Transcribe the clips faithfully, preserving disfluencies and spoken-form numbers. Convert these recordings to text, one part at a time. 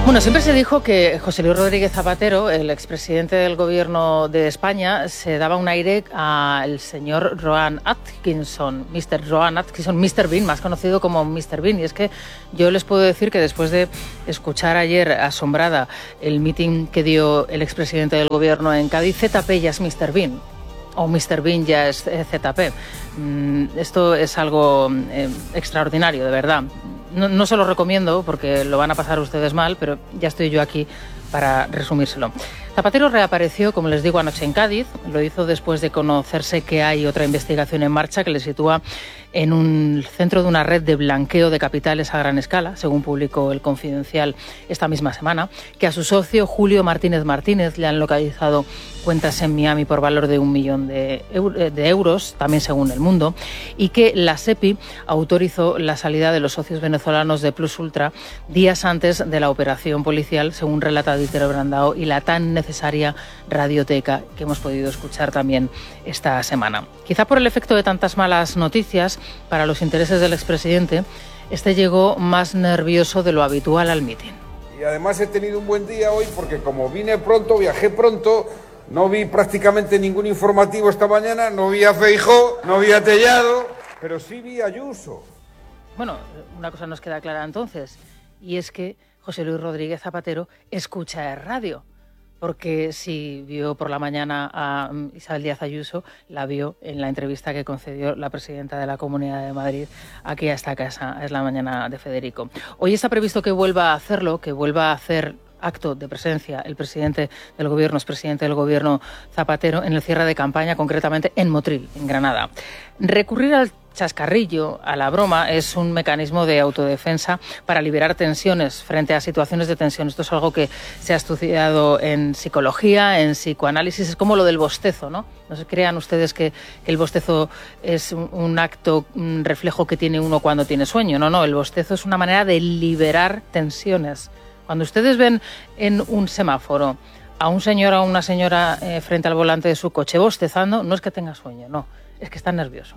Bueno, siempre se dijo que José Luis Rodríguez Zapatero, el expresidente del gobierno de España, se daba un aire al señor Rowan Atkinson, mister Rowan Atkinson, mister Bean, más conocido como mister Bean. Y es que yo les puedo decir que después de escuchar ayer asombrada el mitin que dio el expresidente del gobierno en Cádiz, Z P ya es mister Bean. O mister Bean ya es Z P. Esto es algo eh, extraordinario, de verdad. No, no se lo recomiendo porque lo van a pasar ustedes mal, pero ya estoy yo aquí para resumírselo. Zapatero reapareció, como les digo, anoche en Cádiz. Lo hizo después de conocerse que hay otra investigación en marcha que le sitúa en un centro de una red de blanqueo de capitales a gran escala, según publicó El Confidencial esta misma semana, que a su socio Julio Martínez Martínez le han localizado cuentas en Miami por valor de un millón de, euro, de euros, también según El Mundo, y que la SEPI autorizó la salida de los socios venezolanos de Plus Ultra días antes de la operación policial, según relata Dieter Brandao y la tan necesaria radioteca que hemos podido escuchar también esta semana. Quizá por el efecto de tantas malas noticias para los intereses del expresidente, este llegó más nervioso de lo habitual al mitin. Y además he tenido un buen día hoy porque como vine pronto, viajé pronto, no vi prácticamente ningún informativo esta mañana, no vi a Feijóo, no vi a Tellado, pero sí vi a Ayuso. Bueno, una cosa nos queda clara entonces, y es que José Luis Rodríguez Zapatero escucha el radio, porque si vio por la mañana a Isabel Díaz Ayuso, la vio en la entrevista que concedió la presidenta de la Comunidad de Madrid aquí a esta casa, es la mañana de Federico. Hoy está previsto que vuelva a hacerlo, que vuelva a hacer acto de presencia el presidente del gobierno, es presidente del gobierno Zapatero, en el cierre de campaña, concretamente en Motril, en Granada. Recurrir al chascarrillo, a la broma, es un mecanismo de autodefensa para liberar tensiones frente a situaciones de tensión. Esto es algo que se ha estudiado en psicología, en psicoanálisis, es como lo del bostezo, ¿no? No se crean ustedes que, que el bostezo es un, un acto, un reflejo que tiene uno cuando tiene sueño. No, no, el bostezo es una manera de liberar tensiones. Cuando ustedes ven en un semáforo a un señor o a una señora eh, frente al volante de su coche bostezando, no es que tenga sueño, no, es que está nervioso.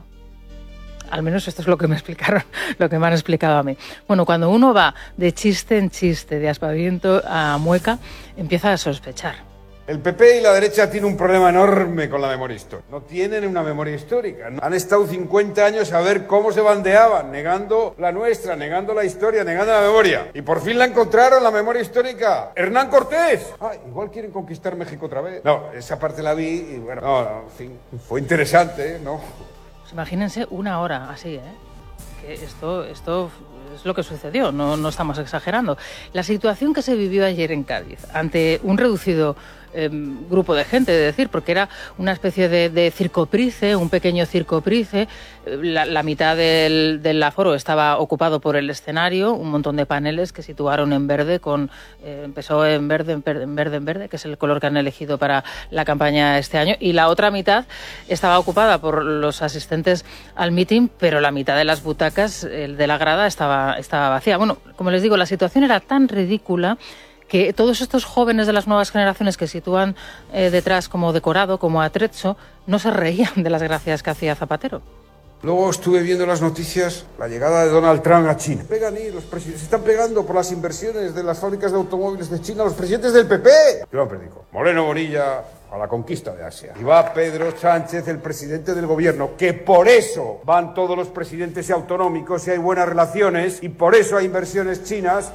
Al menos esto es lo que me explicaron, lo que me han explicado a mí. Bueno, cuando uno va de chiste en chiste, de aspaviento a mueca, empieza a sospechar. El P P y la derecha tienen un problema enorme con la memoria histórica. No tienen una memoria histórica. Han estado cincuenta años a ver cómo se bandeaban, negando la nuestra, negando la historia, negando la memoria. Y por fin la encontraron, la memoria histórica. ¡Hernán Cortés! Ah, igual quieren conquistar México otra vez. No, esa parte la vi y bueno, no, no, en fin, fue interesante, ¿no? Pues imagínense una hora así, ¿eh? Que esto, esto es lo que sucedió, no, no estamos exagerando. La situación que se vivió ayer en Cádiz, ante un reducido Eh, grupo de gente, es decir, porque era una especie de, de circoprice, un pequeño circoprice, la, la mitad del, del aforo estaba ocupado por el escenario, un montón de paneles que situaron en verde, con eh, empezó en verde, en verde, en verde, en verde, que es el color que han elegido para la campaña este año, y la otra mitad estaba ocupada por los asistentes al mitin, pero la mitad de las butacas, el de la grada, estaba, estaba vacía. Bueno, como les digo, la situación era tan ridícula que todos estos jóvenes de las nuevas generaciones que sitúan eh, detrás como decorado, como atrecho, no se reían de las gracias que hacía Zapatero. Luego estuve viendo las noticias, la llegada de Donald Trump a China. Pegan ahí, los presidentes se están pegando por las inversiones de las fábricas de automóviles de China, los presidentes del P P. Yo predico. Moreno Bonilla a la conquista de Asia. Y va Pedro Sánchez, el presidente del gobierno, que por eso van todos los presidentes autonómicos y hay buenas relaciones y por eso hay inversiones chinas.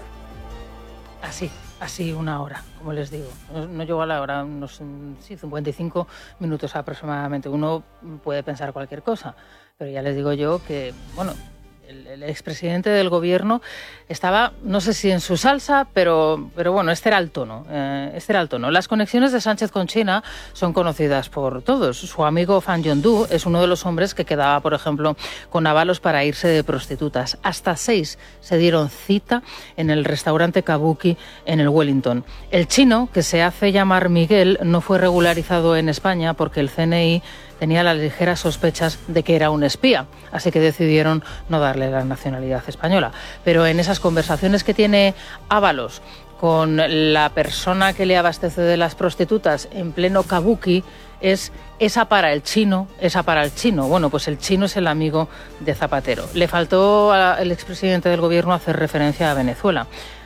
Así. Así una hora, como les digo. No, no llegó a la hora, unos sí, cincuenta y cinco minutos aproximadamente. Uno puede pensar cualquier cosa, pero ya les digo yo que, bueno, el, el expresidente del gobierno estaba, no sé si en su salsa, pero, pero bueno, este era el tono. Eh, este era el tono. Las conexiones de Sánchez con China son conocidas por todos. Su amigo Fan Yondu es uno de los hombres que quedaba, por ejemplo, con avalos para irse de prostitutas. Hasta seis se dieron cita en el restaurante Kabuki en el Wellington. El chino, que se hace llamar Miguel, no fue regularizado en España porque el C N I tenía las ligeras sospechas de que era un espía, así que decidieron no darle la nacionalidad española. Pero en esas conversaciones que tiene Ábalos con la persona que le abastece de las prostitutas en pleno Kabuki, es esa para el chino, esa para el chino. Bueno, pues el chino es el amigo de Zapatero. Le faltó al expresidente del gobierno hacer referencia a Venezuela.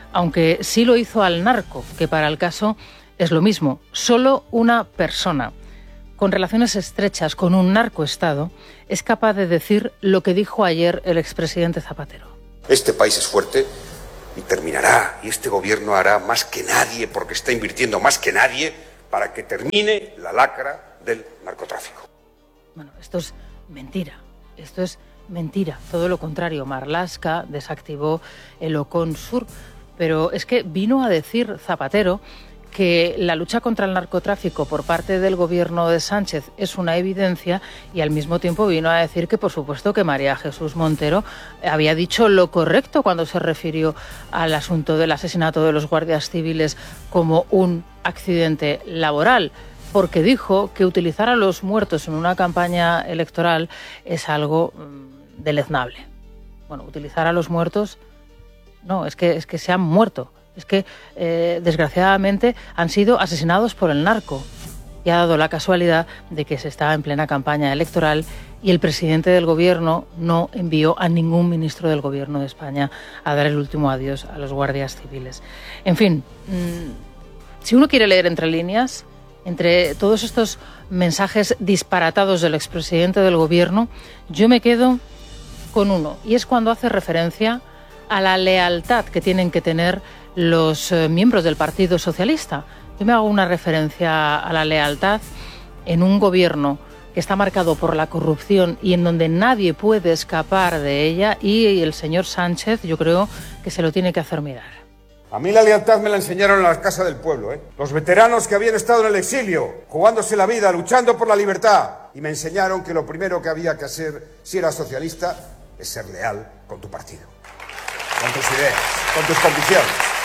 aunque sí lo hizo al narco, que para el caso es lo mismo. Solo una persona con relaciones estrechas con un narcoestado es capaz de decir lo que dijo ayer el expresidente Zapatero. Este país es fuerte y terminará, y este gobierno hará más que nadie, porque está invirtiendo más que nadie, para que termine la lacra del narcotráfico. Bueno, esto es mentira, esto es mentira, todo lo contrario. Marlaska desactivó el Ocon Sur, pero es que vino a decir Zapatero que la lucha contra el narcotráfico por parte del gobierno de Sánchez es una evidencia, y al mismo tiempo vino a decir que, por supuesto, que María Jesús Montero había dicho lo correcto cuando se refirió al asunto del asesinato de los guardias civiles como un accidente laboral, porque dijo que utilizar a los muertos en una campaña electoral es algo mmm, deleznable. Bueno, utilizar a los muertos, no, es que, es que se han muerto. Es que, eh, desgraciadamente, han sido asesinados por el narco. Y ha dado la casualidad de que se está en plena campaña electoral y el presidente del gobierno no envió a ningún ministro del gobierno de España a dar el último adiós a los guardias civiles. En fin, mmm, si uno quiere leer entre líneas, entre todos estos mensajes disparatados del expresidente del gobierno, yo me quedo con uno, y es cuando hace referencia a la lealtad que tienen que tener los eh, miembros del Partido Socialista. Yo me hago una referencia a la lealtad en un gobierno que está marcado por la corrupción y en donde nadie puede escapar de ella, y el señor Sánchez yo creo que se lo tiene que hacer mirar. A mí la lealtad me la enseñaron en la Casa del Pueblo, ¿eh? Los veteranos que habían estado en el exilio, jugándose la vida, luchando por la libertad, y me enseñaron que lo primero que había que hacer si eras socialista es ser leal con tu partido, con tus ideas, con tus convicciones.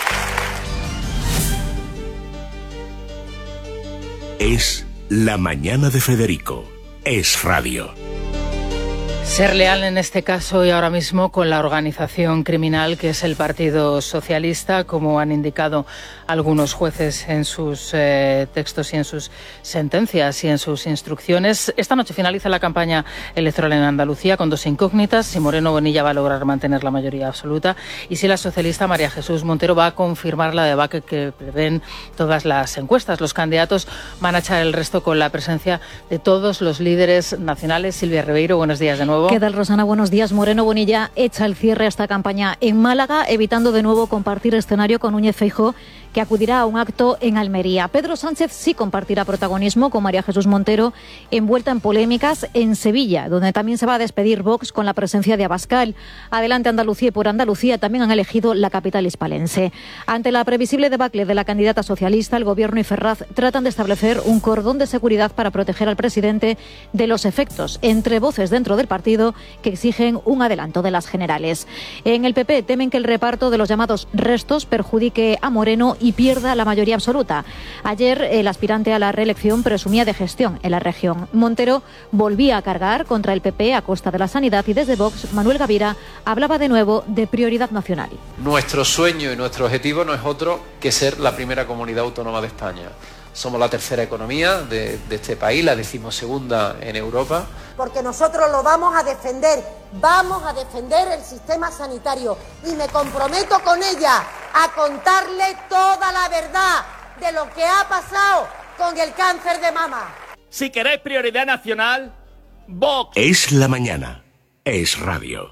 Es La Mañana de Federico. Es radio. Ser leal en este caso y ahora mismo con la organización criminal que es el Partido Socialista, como han indicado algunos jueces en sus eh, textos y en sus sentencias y en sus instrucciones. Esta noche finaliza la campaña electoral en Andalucía con dos incógnitas: si Moreno Bonilla va a lograr mantener la mayoría absoluta y si la socialista María Jesús Montero va a confirmar la debacle que prevén todas las encuestas. Los candidatos van a echar el resto con la presencia de todos los líderes nacionales. Silvia Ribeiro, buenos días de nuevo. ¿Qué tal, Rosana? Buenos días. Moreno Bonilla echa el cierre a esta campaña en Málaga, evitando de nuevo compartir escenario con Núñez Feijóo, que acudirá a un acto en Almería. Pedro Sánchez sí compartirá protagonismo con María Jesús Montero, envuelta en polémicas en Sevilla, donde también se va a despedir Vox con la presencia de Abascal. Adelante Andalucía, y por Andalucía también han elegido la capital hispalense. Ante la previsible debacle de la candidata socialista, el Gobierno y Ferraz tratan de establecer un cordón de seguridad para proteger al presidente de los efectos, entre voces dentro del partido que exigen un adelanto de las generales. En el P P temen que el reparto de los llamados restos perjudique a Moreno y pierda la mayoría absoluta. Ayer el aspirante a la reelección presumía de gestión en la región. Montero volvía a cargar contra el P P a costa de la sanidad, y desde Vox Manuel Gavira hablaba de nuevo de prioridad nacional. Nuestro sueño y nuestro objetivo no es otro que ser la primera comunidad autónoma de España. Somos la tercera economía de, de este país, la decimosegunda en Europa. Porque nosotros lo vamos a defender, vamos a defender el sistema sanitario, y me comprometo con ella a contarle toda la verdad de lo que ha pasado con el cáncer de mama. Si queréis prioridad nacional, Vox. Es La Mañana. Es radio.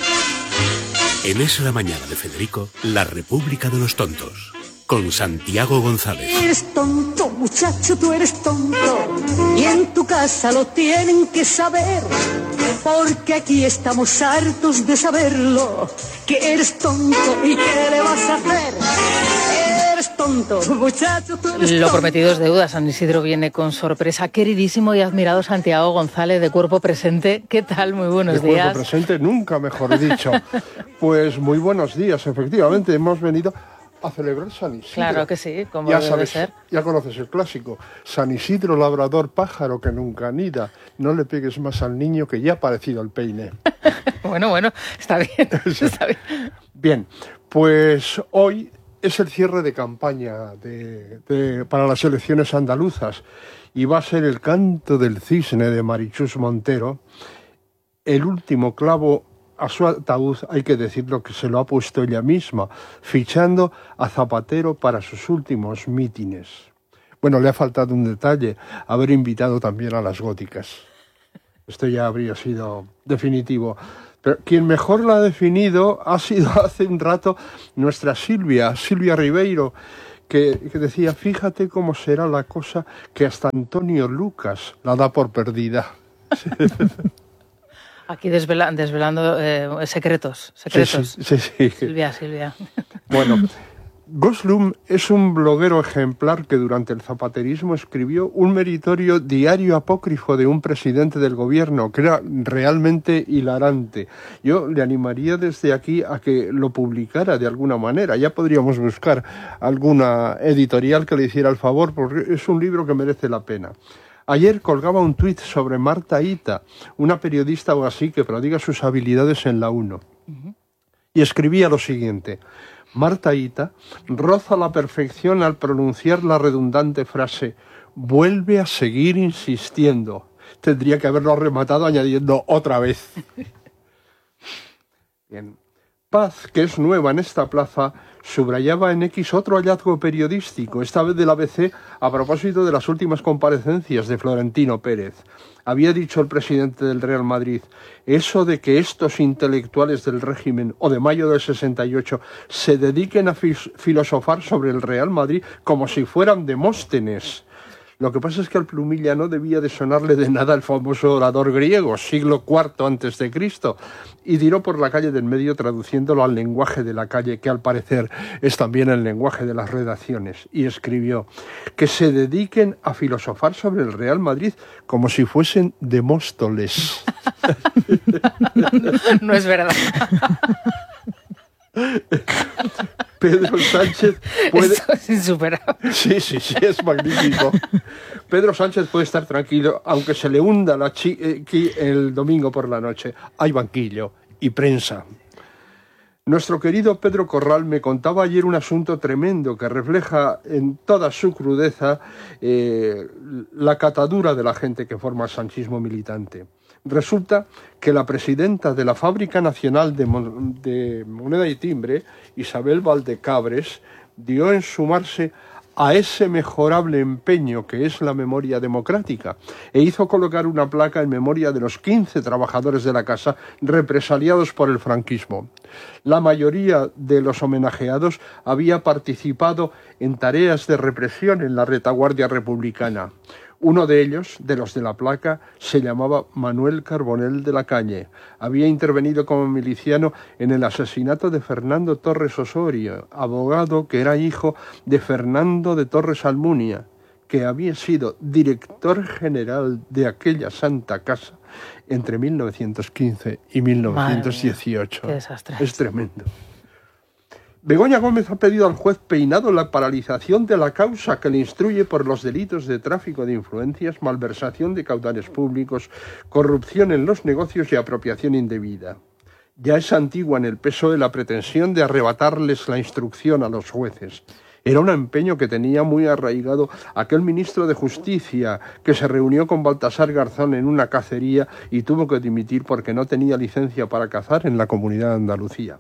En Es La Mañana de Federico, la República de los Tontos, con Santiago González. Eres tonto, muchacho, tú eres tonto, y en tu casa lo tienen que saber, porque aquí estamos hartos de saberlo, que eres tonto y qué le vas a hacer. Eres tonto, muchacho, tú eres tonto. Lo prometido es deuda. San Isidro viene con sorpresa. Queridísimo y admirado Santiago González, de cuerpo presente. ¿Qué tal? Muy buenos de días. De cuerpo presente, nunca mejor dicho. Pues muy buenos días, efectivamente. Hemos venido a celebrar San Isidro. Claro que sí, como ya debe sabes, ser. Ya conoces el clásico. San Isidro, labrador, pájaro que nunca anida. No le pegues más al niño que ya ha parecido el peine. Bueno, bueno, está bien, Sí. está bien. Bien, pues hoy es el cierre de campaña de, de, para las elecciones andaluzas, y va a ser el canto del cisne de Marichus Montero, el último clavo a su ataúd hay que decirlo que se lo ha puesto ella misma, fichando a Zapatero para sus últimos mítines. Bueno, le ha faltado un detalle, haber invitado también a las góticas. Esto ya habría sido definitivo. Pero quien mejor lo ha definido ha sido hace un rato nuestra Silvia, Silvia Ribeiro, que, que decía, fíjate cómo será la cosa que hasta Antonio Lucas la da por perdida. Aquí desvela, desvelando eh, secretos, secretos. Sí, sí, sí, sí. Silvia, Silvia. Bueno, Goslum es un bloguero ejemplar que durante el zapaterismo escribió un meritorio diario apócrifo de un presidente del gobierno que era realmente hilarante. Yo le animaría desde aquí a que lo publicara de alguna manera. Ya podríamos buscar alguna editorial que le hiciera el favor, porque es un libro que merece la pena. Ayer colgaba un tuit sobre Marta Ita, una periodista o así que prodiga sus habilidades en la UNO. Uh-huh. Y escribía lo siguiente: Marta Ita roza la perfección al pronunciar la redundante frase «vuelve a seguir insistiendo». Tendría que haberlo rematado añadiendo «otra vez». Bien. Paz, que es nueva en esta plaza, subrayaba en X otro hallazgo periodístico, esta vez del A B C, a propósito de las últimas comparecencias de Florentino Pérez. Había dicho el presidente del Real Madrid, eso de que estos intelectuales del régimen o de mayo del sesenta y ocho se dediquen a fis- filosofar sobre el Real Madrid como si fueran Demóstenes. Lo que pasa es que al Plumilla no debía de sonarle de nada el famoso orador griego, siglo cuarto antes de Cristo, y tiró por la calle del medio traduciéndolo al lenguaje de la calle, que al parecer es también el lenguaje de las redacciones, y escribió que se dediquen a filosofar sobre el Real Madrid como si fuesen Demóstoles. No es verdad. Pedro Sánchez puede... Esto es insuperable. Sí, sí, sí, es magnífico. Pedro Sánchez puede estar tranquilo, aunque se le hunda la chiqui el domingo por la noche. Hay banquillo y prensa. Nuestro querido Pedro Corral me contaba ayer un asunto tremendo que refleja en toda su crudeza eh, la catadura de la gente que forma el sanchismo militante. Resulta que la presidenta de la Fábrica Nacional de, Mon- de Moneda y Timbre, Isabel Valdecabres, dio en sumarse a ese mejorable empeño que es la memoria democrática e hizo colocar una placa en memoria de los quince trabajadores de la casa represaliados por el franquismo. La mayoría de los homenajeados había participado en tareas de represión en la retaguardia republicana. Uno de ellos, de los de la placa, se llamaba Manuel Carbonell de la Cañe. Había intervenido como miliciano en el asesinato de Fernando Torres Osorio, abogado que era hijo de Fernando de Torres Almunia, que había sido director general de aquella santa casa entre mil novecientos quince y mil novecientos dieciocho. Madre mía, qué desastre. Es tremendo. Begoña Gómez ha pedido al juez Peinado la paralización de la causa que le instruye por los delitos de tráfico de influencias, malversación de caudales públicos, corrupción en los negocios y apropiación indebida. Ya es antigua en el P S O E la pretensión de arrebatarles la instrucción a los jueces. Era un empeño que tenía muy arraigado aquel ministro de Justicia que se reunió con Baltasar Garzón en una cacería y tuvo que dimitir porque no tenía licencia para cazar en la Comunidad de Andalucía.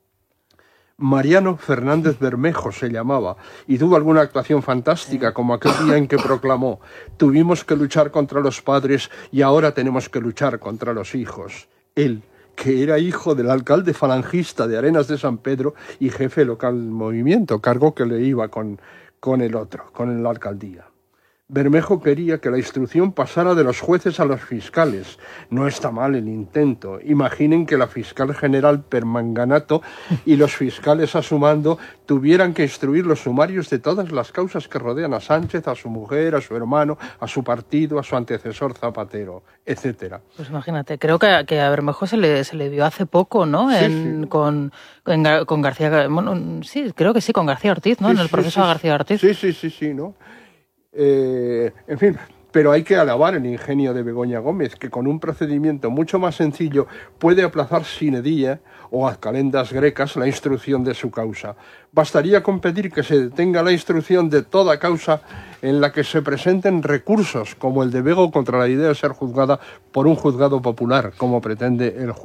Mariano Fernández Bermejo se llamaba, y tuvo alguna actuación fantástica, como aquel día en que proclamó: tuvimos que luchar contra los padres y ahora tenemos que luchar contra los hijos. Él, que era hijo del alcalde falangista de Arenas de San Pedro y jefe local del movimiento, cargo que le iba con, con el otro, con la alcaldía. Bermejo quería que la instrucción pasara de los jueces a los fiscales. No está mal el intento. Imaginen que la fiscal general Permanganato y los fiscales a su mando tuvieran que instruir los sumarios de todas las causas que rodean a Sánchez, a su mujer, a su hermano, a su partido, a su antecesor Zapatero, etcétera. Pues imagínate, creo que, que a Bermejo se le, se le vio hace poco, ¿no? Sí, en, sí. Con, en, con García... Bueno, sí, creo que sí, con García Ortiz, ¿no? Sí, en el sí, proceso sí, de García Ortiz. Sí, sí, sí, sí, ¿no? Eh, en fin, pero hay que alabar el ingenio de Begoña Gómez, que con un procedimiento mucho más sencillo puede aplazar sine die o a calendas grecas la instrucción de su causa. Bastaría con pedir que se detenga la instrucción de toda causa en la que se presenten recursos, como el de Bego contra la idea de ser juzgada por un juzgado popular, como pretende el juez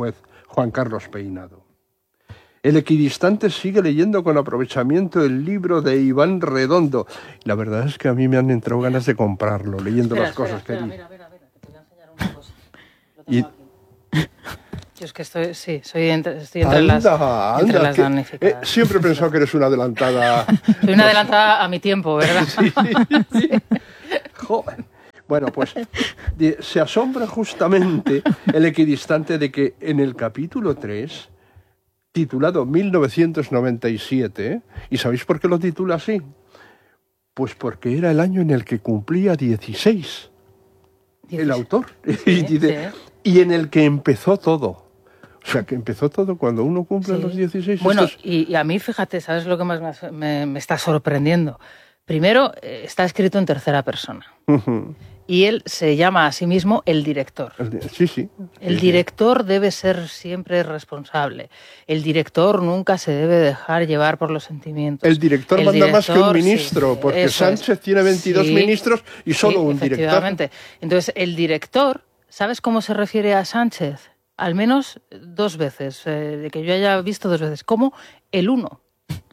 Juan Carlos Peinado. El equidistante sigue leyendo con aprovechamiento el libro de Iván Redondo. La verdad es que a mí me han entrado ganas de comprarlo, leyendo espera, las cosas espera, que espera, dice. mira, mira, mira, que te voy a enseñar una cosa. Lo tengo Y... aquí. Yo es que estoy, sí, soy entre, estoy entre anda, las, anda, entre las que, damnificadas. eh, siempre he pensado que eres una adelantada. Soy una adelantada a mi tiempo, ¿verdad? Sí, sí. Joder. Bueno, pues de, se asombra justamente el equidistante de que en el capítulo tres, titulado mil novecientos noventa y siete, ¿y sabéis por qué lo titula así? Pues porque era el año en el que cumplía dieciséis, dieciséis. El autor. Sí, y, de, sí. y en el que empezó todo. O sea, que empezó todo cuando uno cumple sí. los dieciséis. Bueno, estos... y, y a mí, fíjate, ¿sabes lo que más me, me, me está sorprendiendo? Primero, eh, está escrito en tercera persona. Uh-huh. Y él se llama a sí mismo el director. El, sí, sí. El sí, director sí. debe ser siempre responsable. El director nunca se debe dejar llevar por los sentimientos. El director el manda director, más que un ministro, sí, porque Sánchez es. tiene veintidós sí, ministros y solo sí, un director. Efectivamente. Entonces, el director, ¿sabes cómo se refiere a Sánchez? Al menos dos veces, eh, de que yo haya visto dos veces, como el uno.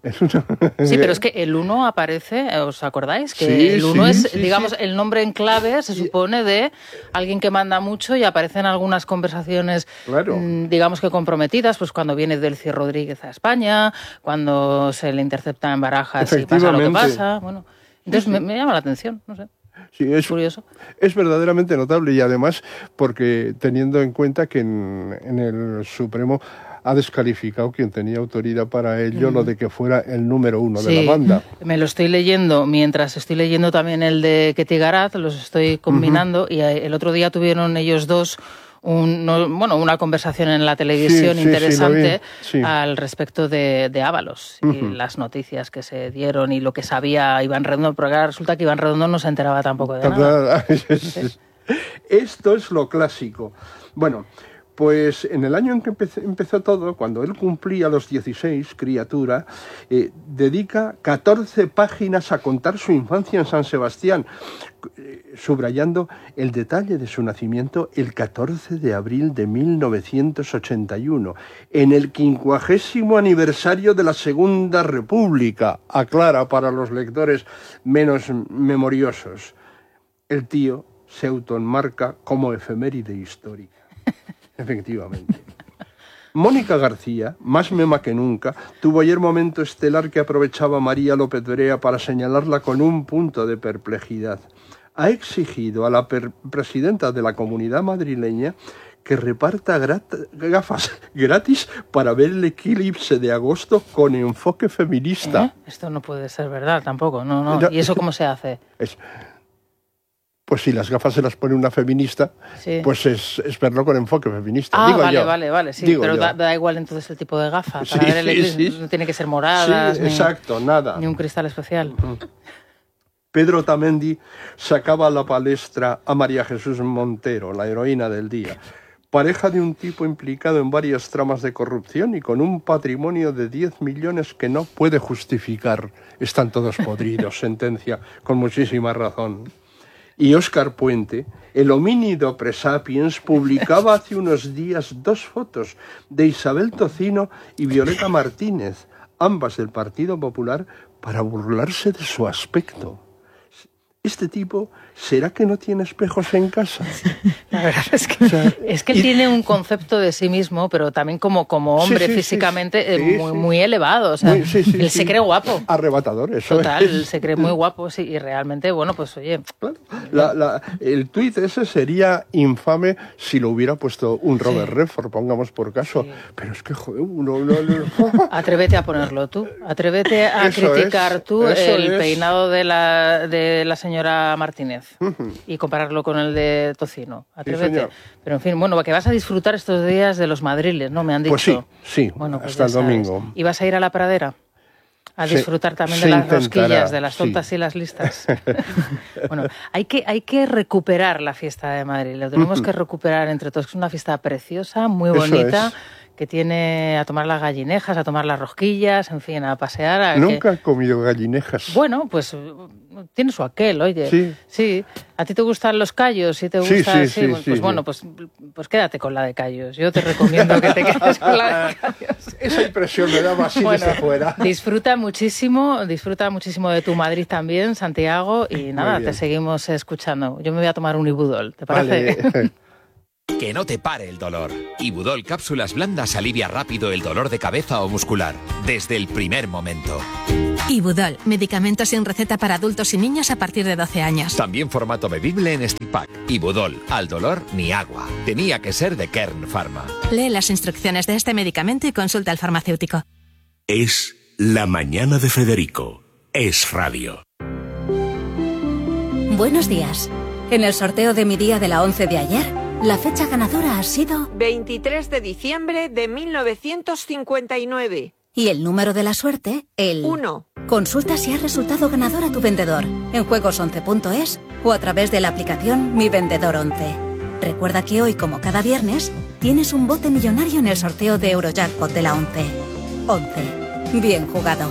Sí, pero es que el uno aparece, ¿os acordáis? Que sí, el uno sí, es, sí, digamos, sí. el nombre en clave, se supone, de alguien que manda mucho y aparecen algunas conversaciones, claro. digamos que comprometidas, pues cuando viene Delcy Rodríguez a España, cuando se le intercepta en Barajas y pasa lo que pasa. Bueno, entonces sí, sí. Me, me llama la atención, no sé. Sí, es curioso. Es verdaderamente notable y además porque teniendo en cuenta que en, en el Supremo ha descalificado quien tenía autoridad para ello, mm. lo de que fuera el número uno sí, de la banda. Me lo estoy leyendo mientras estoy leyendo también el de Ketty Garat, los estoy combinando uh-huh. y el otro día tuvieron ellos dos un, no, bueno, una conversación en la televisión sí, interesante sí, sí, al respecto de, de Ábalos uh-huh. y las noticias que se dieron y lo que sabía Iván Redondo, porque ahora resulta que Iván Redondo no se enteraba tampoco de nada. ¿Sí? Esto es lo clásico. Bueno, pues en el año en que empezó, empezó todo, cuando él cumplía los dieciséis, criatura, eh, dedica catorce páginas a contar su infancia en San Sebastián, eh, subrayando el detalle de su nacimiento el catorce de abril de mil novecientos ochenta y uno, en el quincuagésimo aniversario de la Segunda República, aclara para los lectores menos memoriosos. El tío se autoenmarca como efeméride histórica. Efectivamente. Mónica García, más mema que nunca, tuvo ayer momento estelar que aprovechaba María López Brea para señalarla con un punto de perplejidad. Ha exigido a la per- presidenta de la Comunidad Madrileña que reparta grat- gafas gratis para ver el eclipse de agosto con enfoque feminista. ¿Eh? Esto no puede ser verdad tampoco, no, no. ¿Y eso cómo se hace? Es... Pues si las gafas se las pone una feminista, sí. pues es, es verlo con enfoque feminista. Ah, Digo vale, yo. vale, vale, sí, Digo pero da, yo. da igual entonces el tipo de gafa. Para sí, ver el eclipse sí, sí. no tiene que ser moradas, sí, ni, exacto, nada. ni un cristal especial. Uh-huh. Pedro Tamendi sacaba a la palestra a María Jesús Montero, la heroína del día, pareja de un tipo implicado en varias tramas de corrupción y con un patrimonio de diez millones que no puede justificar. Están todos podridos, sentencia con muchísima razón. Y Óscar Puente, el homínido presapiens, publicaba hace unos días dos fotos de Isabel Tocino y Violeta Martínez, ambas del Partido Popular, para burlarse de su aspecto. Este tipo, ¿será que no tiene espejos en casa? La verdad es que, o sea, es que él y... tiene un concepto de sí mismo, pero también como, como hombre sí, sí, físicamente sí, sí, muy, sí. muy elevado. O sea, muy, sí, sí, él sí. se cree guapo. Arrebatador, eso Total, es. él se cree muy guapo, sí, y realmente, bueno, pues oye... Claro. La, la, el tuit ese sería infame si lo hubiera puesto un Robert sí. Redford, pongamos por caso. Sí. Pero es que, joder, uno... No, no. Atrévete a ponerlo tú. Atrévete a eso criticar es, tú el es. peinado de la, de la señora Martínez uh-huh. y compararlo con el de Tocino. Atrévete. Sí, pero en fin, bueno, que vas a disfrutar estos días de los madriles, ¿no? Me han dicho. Pues sí, sí, bueno, pues hasta el domingo. ¿Y vas a ir a la pradera? A disfrutar sí, también de las intentará, rosquillas, de las tontas sí. y las listas. Bueno, hay que, hay que recuperar la fiesta de Madrid. Lo tenemos uh-huh. que recuperar entre todos. Es una fiesta preciosa, muy bonita, que tiene a tomar las gallinejas, a tomar las rosquillas, en fin, a pasear. A Nunca que... he comido gallinejas. Bueno, pues tiene su aquel, oye. Sí. Sí. ¿A ti te gustan los callos? ¿Sí te gusta? Sí, sí, sí, sí, pues, sí, pues sí. bueno, pues, pues quédate con la de callos. Yo te recomiendo que te quedes con la de callos. Esa impresión me daba así Bueno, desde fuera. Disfruta muchísimo, disfruta muchísimo de tu Madrid también, Santiago, y nada, te seguimos escuchando. Yo me voy a tomar un Ibudol, ¿te parece? Vale. Que no te pare el dolor. Ibudol Cápsulas Blandas alivia rápido el dolor de cabeza o muscular, desde el primer momento. Ibudol, medicamento sin receta para adultos y niños a partir de doce años. También formato bebible en stick pack. Ibudol, al dolor ni agua. Tenía que ser de Kern Pharma. Lee las instrucciones de este medicamento y consulta al farmacéutico. Es La Mañana de Federico. Es radio. Buenos días. En el sorteo de mi día de la once de ayer, la fecha ganadora ha sido veintitrés de diciembre de mil novecientos cincuenta y nueve. Y el número de la suerte, el uno. Consulta si has resultado ganador a tu vendedor en juegos once punto es o a través de la aplicación Mi Vendedor once. Recuerda que hoy, como cada viernes, tienes un bote millonario en el sorteo de Eurojackpot de la once. once. Bien jugado.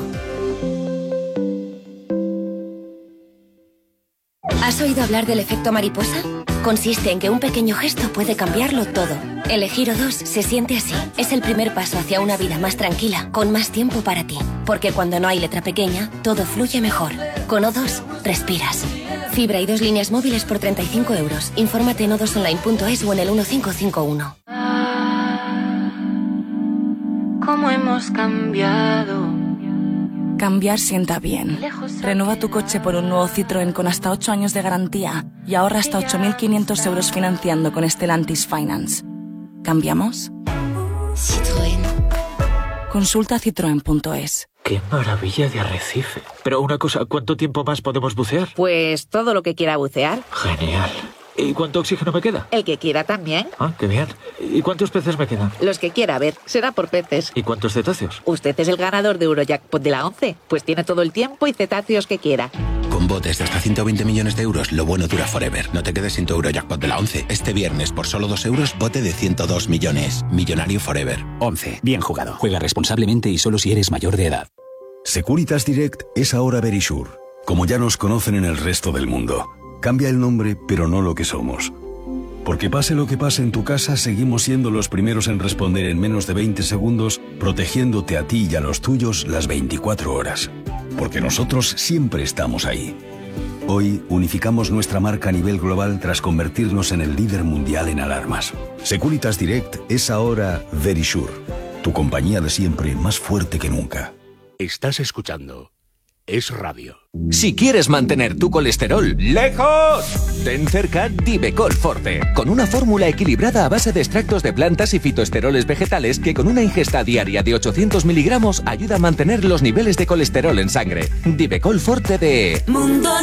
¿Has oído hablar del efecto mariposa? Consiste en que un pequeño gesto puede cambiarlo todo. Elegir O dos se siente así. Es el primer paso hacia una vida más tranquila, con más tiempo para ti. Porque cuando no hay letra pequeña, todo fluye mejor. Con O dos, respiras. Fibra y dos líneas móviles por treinta y cinco euros. Infórmate en o dos online punto es o en el uno cinco cinco uno. ¿Cómo hemos cambiado? Cambiar sienta bien. Renueva tu coche por un nuevo Citroën con hasta ocho años de garantía y ahorra hasta ocho mil quinientos euros financiando con Stellantis Finance. ¿Cambiamos? Citroën. Consulta citroen punto es. ¡Qué maravilla de arrecife! Pero una cosa, ¿cuánto tiempo más podemos bucear? Pues todo lo que quiera bucear. Genial. ¿Y cuánto oxígeno me queda? El que quiera también. Ah, qué bien. ¿Y cuántos peces me quedan? Los que quiera, a ver, será por peces. ¿Y cuántos cetáceos? Usted es el ganador de Eurojackpot de la once, pues tiene todo el tiempo y cetáceos que quiera. Con botes de hasta ciento veinte millones de euros, lo bueno dura forever. No te quedes sin tu Eurojackpot de la once. Este viernes, por solo dos euros, bote de ciento dos millones. Millonario forever. once. Bien jugado. Juega responsablemente y solo si eres mayor de edad. Securitas Direct es ahora Verisure, como ya nos conocen en el resto del mundo. Cambia el nombre, pero no lo que somos. Porque pase lo que pase en tu casa, seguimos siendo los primeros en responder en menos de veinte segundos, protegiéndote a ti y a los tuyos las veinticuatro horas. Porque nosotros siempre estamos ahí. Hoy unificamos nuestra marca a nivel global tras convertirnos en el líder mundial en alarmas. Securitas Direct es ahora Verisure, tu compañía de siempre más fuerte que nunca. Estás escuchando Es Radio. Si quieres mantener tu colesterol lejos, ten cerca Divecol Forte, con una fórmula equilibrada a base de extractos de plantas y fitoesteroles vegetales que con una ingesta diaria de ochocientos miligramos ayuda a mantener los niveles de colesterol en sangre. Divecol Forte de Mundo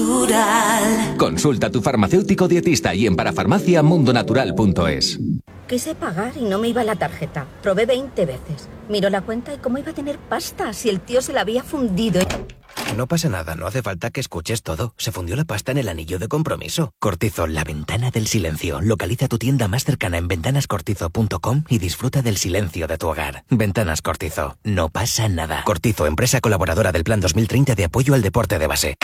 Natural. Consulta a tu farmacéutico dietista y en parafarmacia mundonatural punto es. Quise pagar y no me iba la tarjeta. Probé veinte veces. Miró la cuenta y cómo iba a tener pasta si el tío se la había fundido. No pasa nada, no hace falta que escuches todo. Se fundió la pasta en el anillo de compromiso. Cortizo, la ventana del silencio. Localiza tu tienda más cercana en ventanas cortizo punto com y disfruta del silencio de tu hogar. Ventanas Cortizo. No pasa nada. Cortizo, empresa colaboradora del Plan dos mil treinta de apoyo al deporte de base.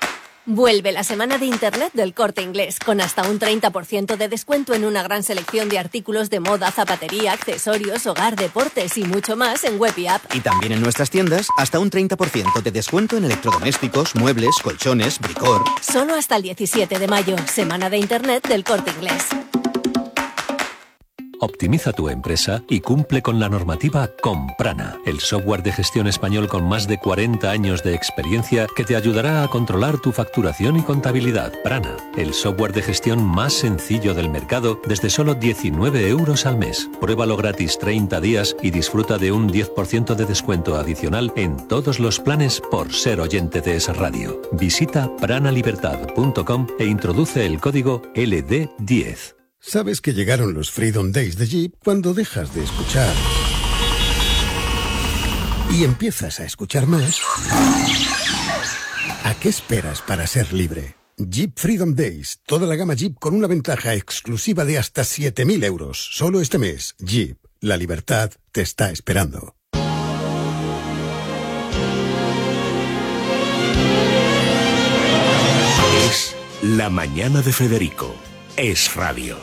Vuelve la semana de Internet del Corte Inglés, con hasta un treinta por ciento de descuento en una gran selección de artículos de moda, zapatería, accesorios, hogar, deportes y mucho más en web y app. Y también en nuestras tiendas, hasta un treinta por ciento de descuento en electrodomésticos, muebles, colchones, bricor. Solo hasta el diecisiete de mayo, semana de Internet del Corte Inglés. Optimiza tu empresa y cumple con la normativa con Prana, el software de gestión español con más de cuarenta años de experiencia que te ayudará a controlar tu facturación y contabilidad. Prana, el software de gestión más sencillo del mercado desde solo diecinueve euros al mes. Pruébalo gratis treinta días y disfruta de un diez por ciento de descuento adicional en todos los planes por ser oyente de Es Radio. Visita prana libertad punto com e introduce el código L D diez. Sabes que llegaron los Freedom Days de Jeep cuando dejas de escuchar y empiezas a escuchar más. ¿A qué esperas para ser libre? Jeep Freedom Days, toda la gama Jeep con una ventaja exclusiva de hasta siete mil euros. Solo este mes. Jeep, La libertad te está esperando. Es La Mañana de Federico. Es radio.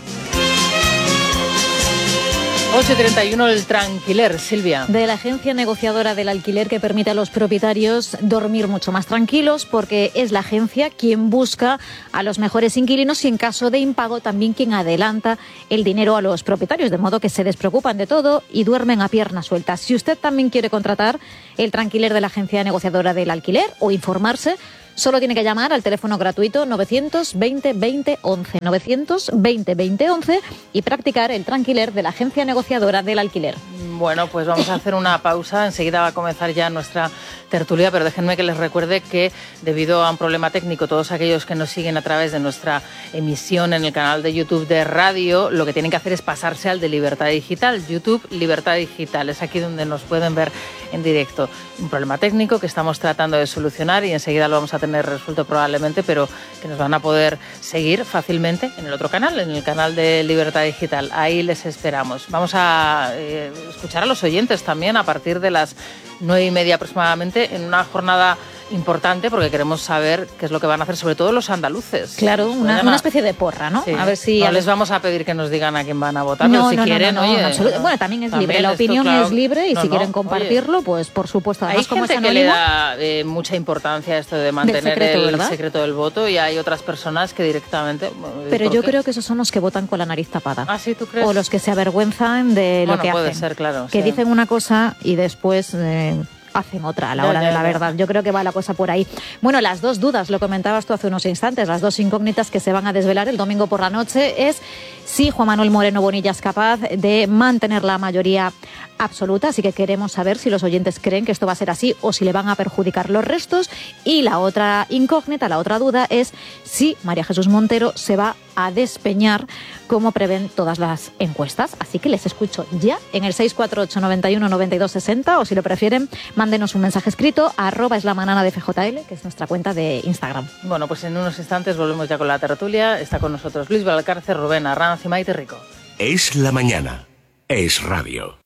ocho y treinta y uno, el Tranquiler, Silvia. De la agencia negociadora del alquiler que permite a los propietarios dormir mucho más tranquilos, porque es la agencia quien busca a los mejores inquilinos y en caso de impago también quien adelanta el dinero a los propietarios, de modo que se despreocupan de todo y duermen a piernas sueltas. Si usted también quiere contratar el Tranquiler de la agencia negociadora del alquiler o informarse, solo tiene que llamar al teléfono gratuito novecientos veinte veinte once, novecientos veinte veinte once y practicar el Tranquiler de la agencia negociadora del alquiler. Bueno, pues vamos a hacer una pausa. Enseguida va a comenzar ya nuestra tertulia, pero déjenme que les recuerde que debido a un problema técnico, todos aquellos que nos siguen a través de nuestra emisión en el canal de YouTube de radio, lo que tienen que hacer es pasarse al de Libertad Digital. YouTube Libertad Digital, es aquí donde nos pueden ver en directo. Un problema técnico que estamos tratando de solucionar y enseguida lo vamos a tener resuelto probablemente, pero que nos van a poder seguir fácilmente en el otro canal, en el canal de Libertad Digital. Ahí les esperamos. Vamos a eh, escuchar a los oyentes también a partir de las nueve y media aproximadamente en una jornada importante, porque queremos saber qué es lo que van a hacer, sobre todo los andaluces. Claro, una, una especie de porra, ¿no? Sí. A ver si... No a les ver... vamos a pedir que nos digan a quién van a votar, no, pero si no, quieren, no, no, oye... absoluto. Bueno, también es también libre, la esto, opinión claro, es libre y no, si no, quieren compartirlo, oye, pues por supuesto. Además, hay como gente es que anónimo, le da eh, mucha importancia a esto de mantener secreto, el ¿verdad? secreto del voto y hay otras personas que directamente... Pero yo qué? creo que esos son los que votan con la nariz tapada. ¿Ah, sí, tú crees? O los que se avergüenzan de bueno, lo que puede hacen. ser, claro. Que sí. dicen una cosa y después... Eh, hacen otra a la ya, hora ya, de la ya. verdad. Yo creo que va la cosa por ahí. Bueno, las dos dudas, lo comentabas tú hace unos instantes, las dos incógnitas que se van a desvelar el domingo por la noche es si Juan Manuel Moreno Bonilla es capaz de mantener la mayoría absoluta, así que queremos saber si los oyentes creen que esto va a ser así o si le van a perjudicar los restos. Y la otra incógnita, la otra duda es si María Jesús Montero se va a despeñar como prevén todas las encuestas. Así que les escucho ya en el seis cuatro ocho, noventa y uno, noventa y dos, sesenta o si lo prefieren, mándenos un mensaje escrito a arroba es la manana de F J L, que es nuestra cuenta de Instagram. Bueno, pues en unos instantes volvemos ya con la tertulia. Está con nosotros Luis Valcárcel, Rubén Arranz y Maite Rico. Es la mañana. Es radio.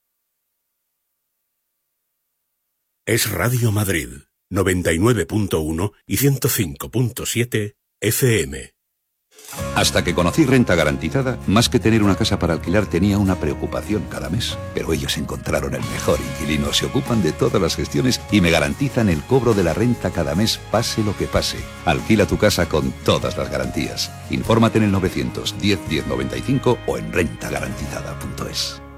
Es Radio Madrid, noventa y nueve punto uno y ciento cinco punto siete F M. Hasta que conocí Renta Garantizada, más que tener una casa para alquilar tenía una preocupación cada mes. Pero ellos encontraron el mejor inquilino, se ocupan de todas las gestiones y me garantizan el cobro de la renta cada mes, pase lo que pase. Alquila tu casa con todas las garantías. Infórmate en el novecientos diez, diez noventa y cinco o en renta garantizada punto es.